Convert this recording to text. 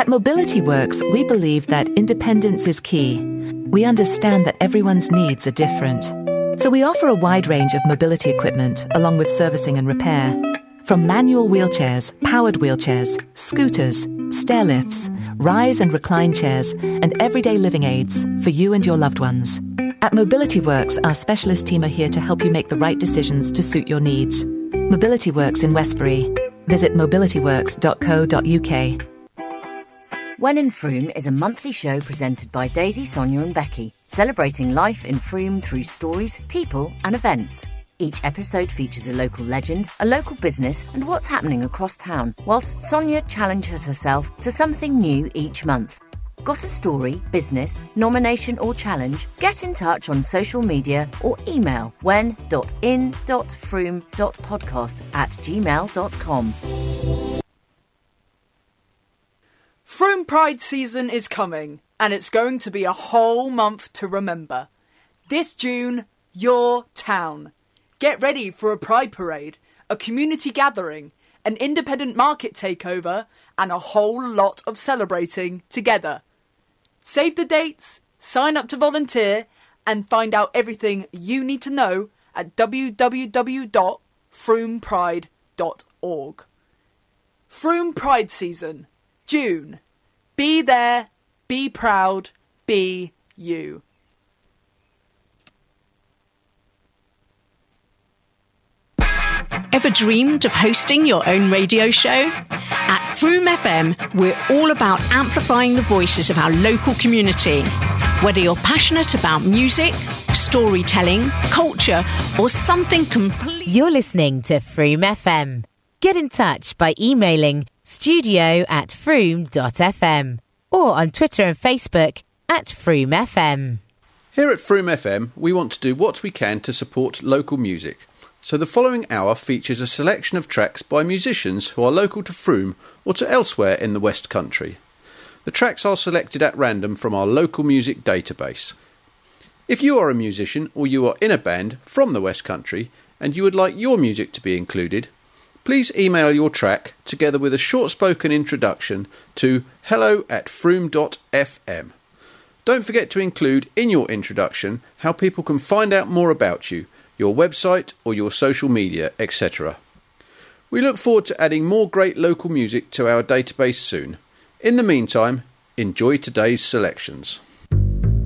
At Mobility Works, we believe that independence is key. We understand that everyone's needs are different. So we offer a wide range of mobility equipment along with servicing and repair. From manual wheelchairs, powered wheelchairs, scooters, stair lifts, rise and recline chairs, and everyday living aids for you and your loved ones. At Mobility Works, our specialist team are here to help you make the right decisions to suit your needs. Mobility Works in Westbury. Visit mobilityworks.co.uk. When in Frome is a monthly show presented by Daisy, Sonia and Becky, celebrating life in Frome through stories, people and events. Each episode features a local legend, a local business and what's happening across town, whilst Sonia challenges herself to something new each month. Got a story, business, nomination or challenge? Get in touch on social media or email when.in.frome.podcast@gmail.com. Frome Pride season is coming, and it's going to be a whole month to remember. This June, your town. Get ready for a Pride Parade, a community gathering, an independent market takeover, and a whole lot of celebrating together. Save the dates, sign up to volunteer, and find out everything you need to know at www.fromepride.org. Frome Pride season, June. Be there, be proud, be you. Ever dreamed of hosting your own radio show? At Frome FM, we're all about amplifying the voices of our local community. Whether you're passionate about music, storytelling, culture, or something completely... You're listening to Frome FM. Get in touch by emailing studio@frome.fm or on Twitter and Facebook @Frome FM. Here at Frome FM, we want to do what we can to support local music. So the following hour features a selection of tracks by musicians who are local to Frome or to elsewhere in the West Country. The tracks are selected at random from our local music database. If you are a musician or you are in a band from the West Country and you would like your music to be included, please email your track together with a short spoken introduction to hello@frome.fm. Don't forget to include in your introduction how people can find out more about you, your website or your social media, etc. We look forward to adding more great local music to our database soon. In the meantime, enjoy today's selections.